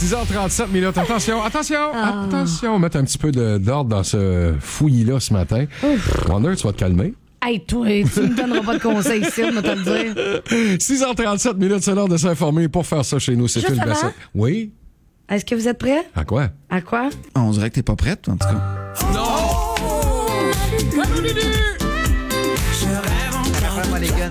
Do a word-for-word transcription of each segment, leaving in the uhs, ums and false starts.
six heures trente-sept minutes. Attention, attention, oh. attention. On va mettre un petit peu de, d'ordre dans ce fouillis-là ce matin. Ouf. Wonder, tu vas te calmer. Hey, toi, tu me donneras pas de conseils ici, on va te le dire. six heures trente-sept minutes, c'est l'heure de s'informer. Pour faire ça chez nous, c'est Phil Bessette. Oui? Est-ce que vous êtes prêts? À quoi? À quoi? On dirait que t'es pas prête, en tout cas. Non! Je rêve encore. Moi, les gars,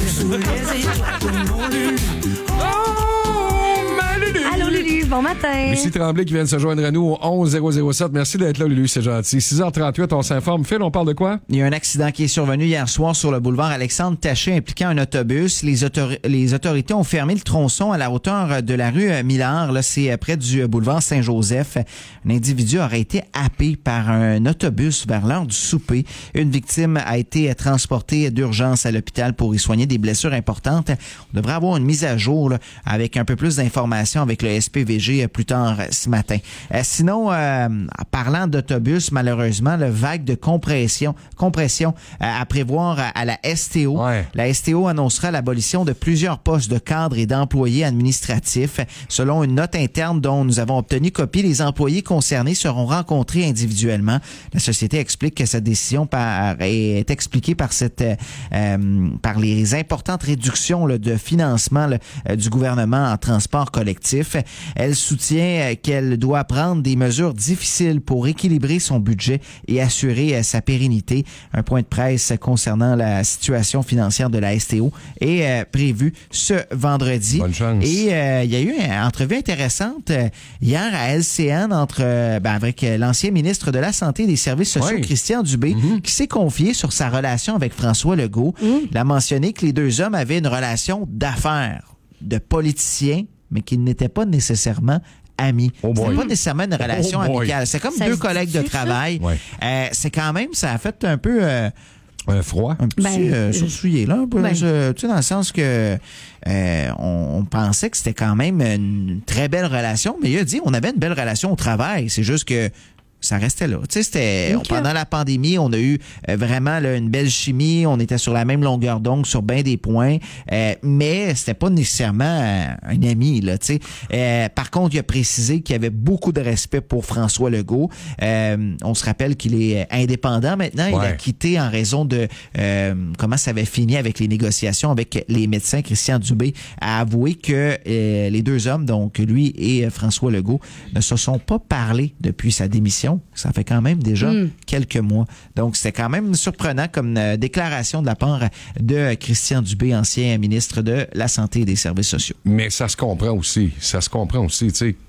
Allô, Lulu, bon matin. Lucie Tremblay qui vient de se joindre à nous au onze zéro zéro sept. Merci d'être là, Lulu, c'est gentil. six heures trente-huit, on s'informe. Phil, on parle de quoi? Il y a un accident qui est survenu hier soir sur le boulevard Alexandre Taché impliquant un autobus. Les, autori- les autorités ont fermé le tronçon à la hauteur de la rue Millard. Là, c'est près du boulevard Saint-Joseph. Un individu aurait été happé par un autobus vers l'heure du souper. Une victime a été transportée d'urgence à l'hôpital pour y soigner des blessures importantes. On devrait avoir une mise à jour là, avec un peu plus d'informations avec le S P V G plus tard ce matin. Euh, sinon, euh, parlant d'autobus, malheureusement, le vague de compression, compression euh, à prévoir à, à la S T O. Ouais. La S T O annoncera l'abolition de plusieurs postes de cadres et d'employés administratifs. Selon une note interne dont nous avons obtenu copie, les employés concernés seront rencontrés individuellement. La société explique que cette décision par, est expliquée par cette euh, par les importantes réductions là, de financement là, du gouvernement en transport collectif. Elle soutient qu'elle doit prendre des mesures difficiles pour équilibrer son budget et assurer sa pérennité. Un point de presse concernant la situation financière de la S T O est euh, prévu ce vendredi. Bonne chance. Et euh, il y a eu une entrevue intéressante euh, hier à L C N entre euh, ben, avec euh, l'ancien ministre de la Santé et des Services sociaux, oui. Christian Dubé, mm-hmm. qui s'est confié sur sa relation avec François Legault. Mm. Il a mentionné que les deux hommes avaient une relation d'affaires, de politiciens, mais qu'ils n'étaient pas nécessairement amis. Oh C'était pas nécessairement une relation oh amicale. C'est comme ça deux collègues de travail. Ouais. Euh, c'est quand même, ça a fait un peu... Euh, un froid. Un petit ben, euh, soursouillé, là. Ben. Tu sais, dans le sens que euh, on, on pensait que c'était quand même une très belle relation, mais il a dit on avait une belle relation au travail. C'est juste que ça restait là. Tu sais, c'était okay. Pendant la pandémie, on a eu euh, vraiment là, une belle chimie. On était sur la même longueur d'onde sur bien des points, euh, mais c'était pas nécessairement euh, un ami. Là, tu sais. Euh, par contre, il a précisé qu'il y avait beaucoup de respect pour François Legault. Euh, on se rappelle qu'il est indépendant maintenant. Ouais. Il a quitté en raison de euh, comment ça avait fini avec les négociations avec les médecins. Christian Dubé a avoué que euh, les deux hommes, donc lui et François Legault, ne se sont pas parlé depuis sa démission. Ça fait quand même déjà mm. quelques mois. Donc, c'était quand même surprenant comme euh, déclaration de la part de Christian Dubé, ancien ministre de la Santé et des Services sociaux. Mais ça se comprend aussi. Ça se comprend aussi, tu sais.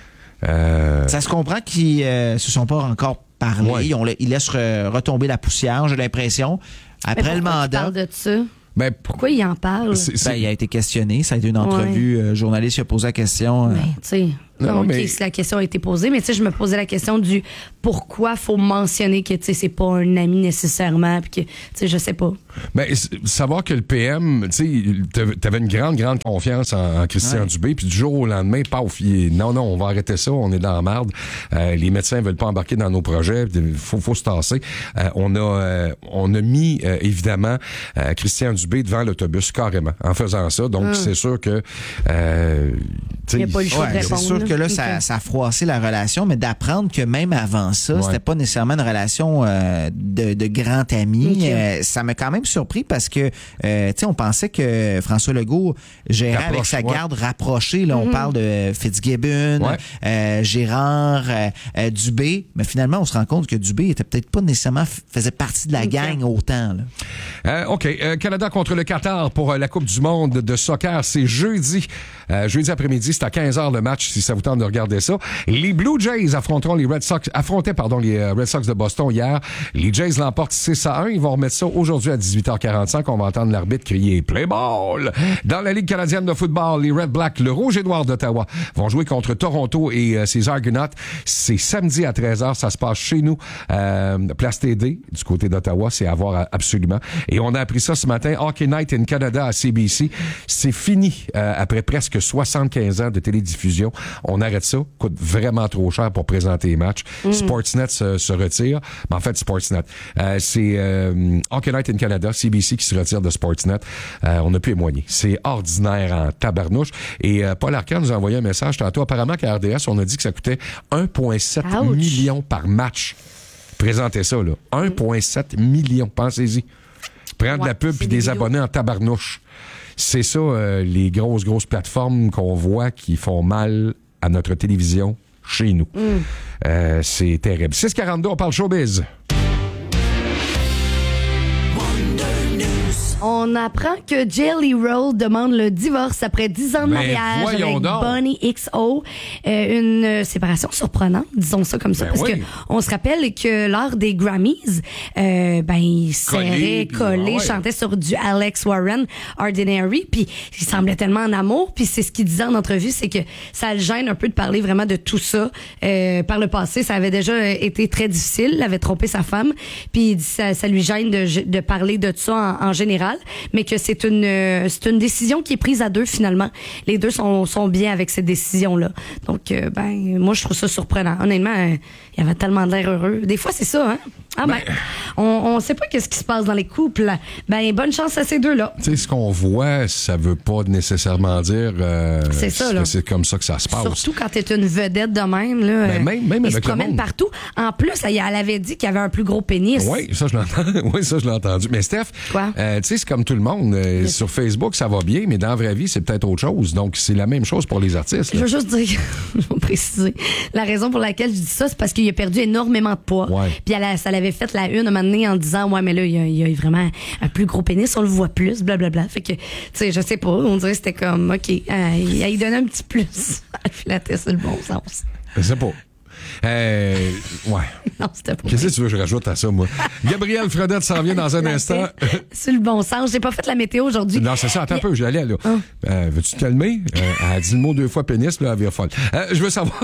Euh... Ça se comprend qu'ils euh, se sont pas encore parlé. Ouais. Ils, ont, ils laissent re, retomber la poussière, j'ai l'impression. Après le mandat... Tu parles de ça? Ben, pourquoi il en parle? C'est, c'est... Ben, il a été questionné. Ça a été une entrevue. Ouais. Euh, journaliste qui a posé la question. Euh... Ben, tu sais... Non, OK, mais... si la question a été posée, mais tu sais, je me posais la question du pourquoi faut mentionner que, tu sais, c'est pas un ami nécessairement, puis que, tu sais, je sais pas. Ben, savoir que le P M, tu sais, t'avais une grande, grande confiance en, en Christian ouais. Dubé, puis du jour au lendemain, paf, il, non, non, on va arrêter ça, on est dans la marde. Euh, les médecins veulent pas embarquer dans nos projets, il faut, faut se tasser. Euh, on a, euh, on a mis, euh, évidemment, euh, Christian Dubé devant l'autobus, carrément, en faisant ça. Donc, hum. c'est sûr que, euh, il n'y a pas eu le choix ouais, de répondre. C'est sûr que là, okay. ça, ça a froissé la relation, mais d'apprendre que même avant ça, ouais. c'était pas nécessairement une relation euh, de, de grand ami, okay. euh, ça m'a quand même surpris parce que, euh, tu sais, on pensait que François Legault gérait Rapproche, avec sa garde ouais. rapprochée. Là, mm-hmm. on parle de Fitzgibbon, ouais. euh, Gérard, euh, euh, Dubé, mais finalement, on se rend compte que Dubé était peut-être pas nécessairement faisait partie de la okay. gang autant. Là. Euh, OK. Euh, Canada contre le Qatar pour euh, la Coupe du monde de soccer, c'est jeudi. Euh, jeudi après-midi, c'est à quinze heures le match, si ça vous tente de regarder ça. Les Blue Jays affronteront les Red Sox, affrontaient pardon, les Red Sox de Boston hier. Les Jays l'emportent six à un. Ils vont remettre ça aujourd'hui à dix-huit heures quarante-cinq. On va entendre l'arbitre crier « Play ball ». Dans la Ligue canadienne de football, les Red Blacks, le Rouge et Noir d'Ottawa, vont jouer contre Toronto et euh, ses Argonauts. C'est samedi à treize heures. Ça se passe chez nous. Euh, Place T D, du côté d'Ottawa. C'est à voir absolument. Et on a appris ça ce matin. Hockey Night in Canada à C B C. C'est fini euh, après presque soixante-quinze ans de télédiffusion. On arrête ça. Coûte vraiment trop cher pour présenter les matchs. Mm. Sportsnet se, se retire. Mais en fait, Sportsnet, euh, c'est euh, Hockey Night in Canada, C B C qui se retire de Sportsnet. Euh, on n'a plus les moyens. C'est ordinaire en tabarnouche. Et euh, Paul Arcand nous a envoyé un message tantôt. Apparemment qu'à R D S, on a dit que ça coûtait un virgule sept million par match. Présentez ça, là. un virgule sept million. Pensez-y. Prendre de la pub puis des vidéos. Abonnés en tabarnouche. C'est ça, euh, les grosses, grosses plateformes qu'on voit qui font mal à notre télévision chez nous. Mm. Euh, c'est terrible. six quarante-deux, on parle showbiz. On apprend que Jelly Roll demande le divorce après dix ans de Mais mariage avec donc. Bonnie X O. Euh, une séparation surprenante, disons ça comme ça, ben parce oui. que on se rappelle que lors des Grammys, euh, ben il serrait, collé, ouais. chantait sur du Alex Warren, Ordinary, puis il semblait tellement en amour, puis c'est ce qu'il disait en entrevue, c'est que ça le gêne un peu de parler vraiment de tout ça. Euh, par le passé, ça avait déjà été très difficile, il avait trompé sa femme, puis il dit ça, ça lui gêne de, de parler de ça en, en général. Mais que c'est une euh, c'est une décision qui est prise à deux finalement. Les deux sont sont bien avec cette décision là. Donc euh, ben moi je trouve ça surprenant. Honnêtement, euh, il avait tellement de l'air heureux. Des fois c'est ça hein. Ah ben, ben on on sait pas qu'est-ce qui se passe dans les couples. Ben bonne chance à ces deux là. Tu sais ce qu'on voit, ça veut pas nécessairement dire euh, c'est ça, là. que c'est comme ça que ça se passe. Surtout quand t'es une vedette de même là. Ben, même même il avec se promène le monde. partout. En plus, elle, elle avait dit qu'il avait un plus gros pénis. Oui, ça je l'entends. Oui, ça je l'ai entendu. Mais Steph, quoi? Euh, tu sais c'est comme tout le monde. Euh, sur Facebook, ça va bien, mais dans la vraie vie, c'est peut-être autre chose. Donc, c'est la même chose pour les artistes. Là. Je veux juste dire, je vais préciser. La raison pour laquelle je dis ça, c'est parce qu'il a perdu énormément de poids. Ouais. Puis elle a, ça l'avait fait la une un moment donné en disant, ouais, mais là, il y a, il y a vraiment un plus gros pénis, on le voit plus, blablabla. Fait que, tu sais, je sais pas, on dirait que c'était comme, OK, euh, il, il donnait un petit plus. Elle filatait sur le bon sens. Je sais pas. Euh, ouais. Non, c'était pas. Qu'est-ce que tu veux que je rajoute à ça, moi? Gabriel Fredette s'en vient dans un instant. C'est le bon sens. J'ai pas fait la météo aujourd'hui. Non, c'est ça. Attends un peu, j'allais là. Hein? Euh, veux-tu te calmer? Euh, elle a dit le mot deux fois pénis, là, elle vient folle. Euh, je veux savoir.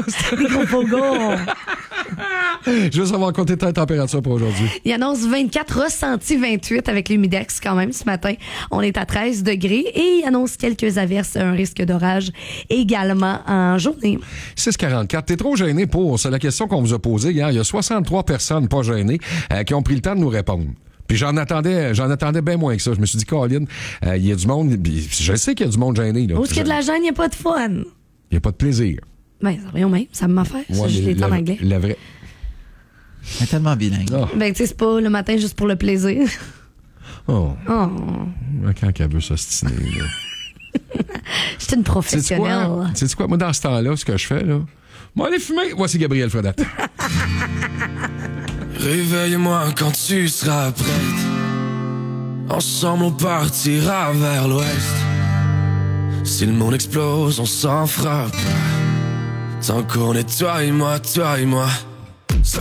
Je veux savoir compter ta température pour aujourd'hui. Il annonce vingt-quatre, ressenti vingt-huit avec l'humidex quand même ce matin. On est à treize degrés et il annonce quelques averses, un risque d'orage également en journée. six quarante-quatre. T'es trop gêné pour? C'est la question qu'on vous a posée hier. Il y a soixante-trois personnes pas gênées euh, qui ont pris le temps de nous répondre. Puis j'en attendais, j'en attendais bien moins que ça. Je me suis dit, Colin, euh, il y a du monde. Je sais qu'il y a du monde gêné. Là. Où est-ce qu'il y a de la gêne, il n'y a pas de fun. Il n'y a pas de plaisir. Ben, rien même, ça m'a fait. Ouais, ça, je l'ai la, en anglais. La vraie. Elle est tellement bilingue. Oh. Ben, tu sais, c'est pas le matin juste pour le plaisir. Oh. Oh. Quand qu'elle veut s'ostiner, là. Je suis une professionnelle. Tu sais quoi? Moi, dans ce temps-là, ce que je fais, là, moi, allez fumer. Voici Gabriel Fredette. Réveille-moi quand tu seras prête. Ensemble, on partira vers l'ouest. Si le monde explose, on s'en fera pas. Tant qu'on est toi et moi, toi et moi.